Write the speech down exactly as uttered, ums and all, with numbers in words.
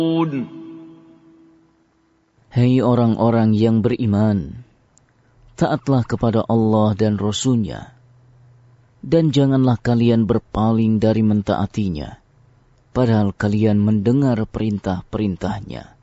Hai orang-orang yang beriman, taatlah kepada Allah dan Rasul-Nya, dan janganlah kalian berpaling dari mentaatinya, padahal kalian mendengar perintah-perintahnya.